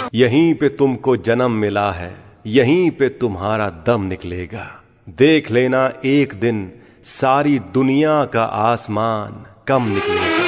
यहीं पे तुमको जन्म मिला है, यहीं पे तुम्हारा दम निकलेगा। देख लेना एक दिन सारी दुनिया का आसमान कम निकलेगा।